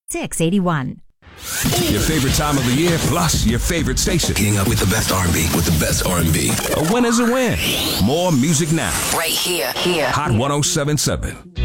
681. Your favorite time of the year, plus your favorite station. Getting up with the best R&B, with the best R&B. A win is a win. More music now. Right here. Hot 107.7.